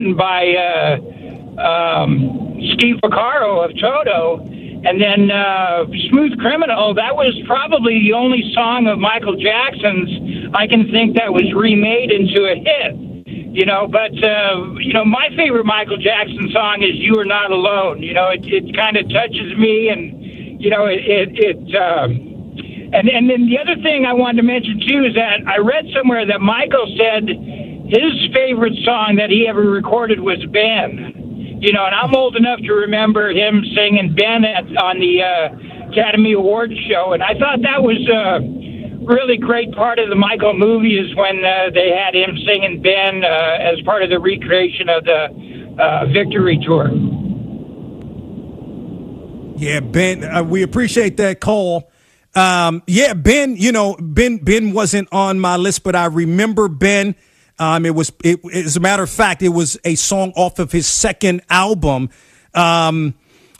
by Steve Porcaro of Toto. And then Smooth Criminal, that was probably the only song of Michael Jackson's I can think that was remade into a hit. But my favorite Michael Jackson song is You Are Not Alone. It kind of touches me, and, and then the other thing I wanted to mention, too, is that I read somewhere that Michael said his favorite song that he ever recorded was Ben. And I'm old enough to remember him singing Ben on the Academy Awards show, and I thought that was a really great part of the Michael movie is when they had him singing Ben as part of the recreation of the Victory Tour. Yeah, Ben, we appreciate that call. Ben, Ben wasn't on my list, but I remember Ben. As a matter of fact, it was a song off of his second album. I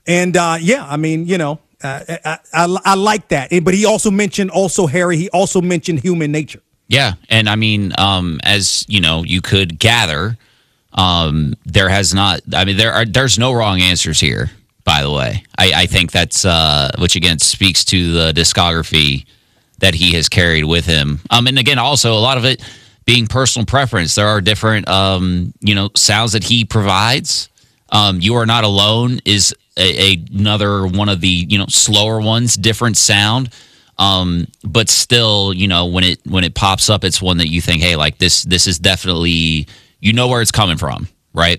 like that. But he also mentioned Harry, he also mentioned Human Nature. Yeah. And I mean, as you could gather, there's no wrong answers here, by the way. I think that's, which again speaks to the discography that he has carried with him. And again, also a lot of it being personal preference. There are different, sounds that he provides. You Are Not Alone is another one of the, slower ones, different sound. But still, when it pops up, it's one that you think, hey, like this is definitely, where it's coming from, right?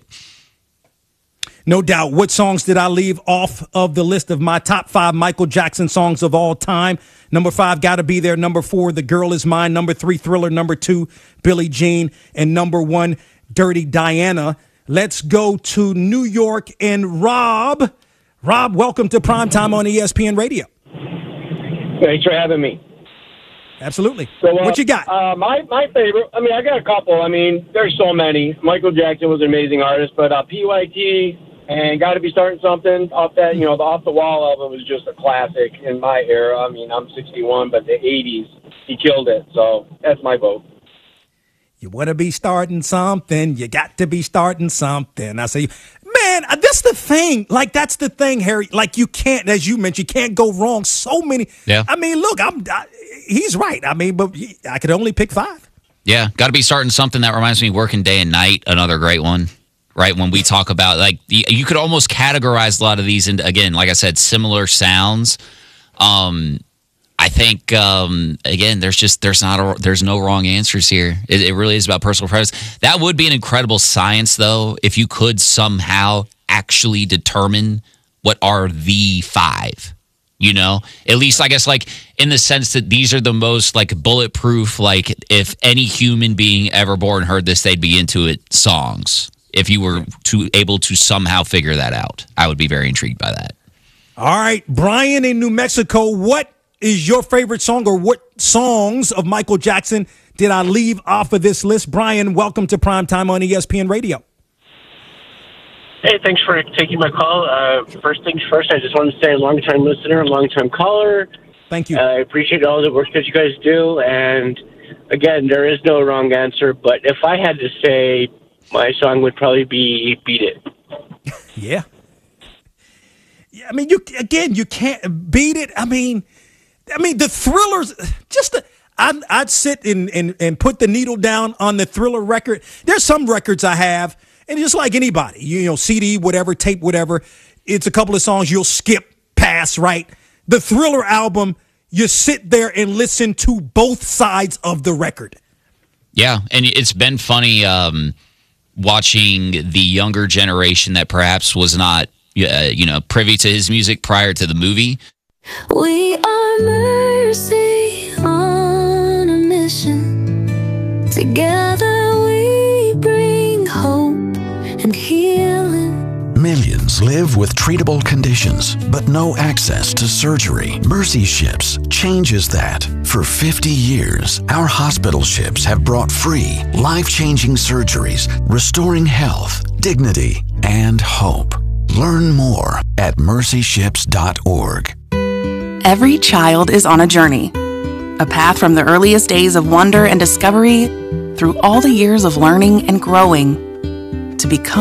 No doubt. What songs did I leave off of the list of my top 5 Michael Jackson songs of all time? Number 5, Gotta Be There. Number 4, The Girl Is Mine. Number 3, Thriller. Number 2, Billie Jean. And number 1, Dirty Diana. Let's go to New York and Rob. Rob, welcome to Primetime on ESPN Radio. Thanks for having me. Absolutely. So, what you got? My favorite, I got a couple. There's so many. Michael Jackson was an amazing artist, but PYT and Got to Be Starting Something off that, the Off the Wall album was just a classic in my era. I'm 61, but the 80s, he killed it. So that's my vote. You want to be starting something. You got to be starting something. I say, man, that's the thing. Like, that's the thing, Harry. Like, you can't, as you mentioned, you can't go wrong. So many. Yeah. Look, he's right. But I could only pick 5. Yeah. Got to Be Starting Something. That reminds me of Working Day and Night. Another great one. Right, when we talk about, like, you could almost categorize a lot of these into, again, like I said, similar sounds. I think again, there's no wrong answers here. It really is about personal preference. That would be an incredible science, though, if you could somehow actually determine what are the 5. At least I guess, like, in the sense that these are the most, like, bulletproof, like, if any human being ever born heard this, they'd be into it songs. If you were able to somehow figure that out, I would be very intrigued by that. All right, Brian in New Mexico, what is your favorite song, or what songs of Michael Jackson did I leave off of this list? Brian, welcome to Primetime on ESPN Radio. Hey, thanks for taking my call. First things first, I just want to say long-time listener, long-time caller. Thank you. I appreciate all the work that you guys do. And, again, there is no wrong answer. But if I had to say, my song would probably be Beat It. Yeah. You can't beat it. The Thriller's I'd sit and put the needle down on the Thriller record. There's some records I have, and just like anybody, CD, whatever, tape, whatever, it's a couple of songs you'll skip past, right? The Thriller album, you sit there and listen to both sides of the record. Yeah, and it's been funny watching the younger generation that perhaps was not, privy to his music prior to the movie. We are mercy on a mission. Together we bring hope and healing. Millions live with treatable conditions, but no access to surgery. Mercy Ships changes that. For 50 years, our hospital ships have brought free, life-changing surgeries, restoring health, dignity, and hope. Learn more at mercyships.org. Every child is on a journey. A path from the earliest days of wonder and discovery through all the years of learning and growing to become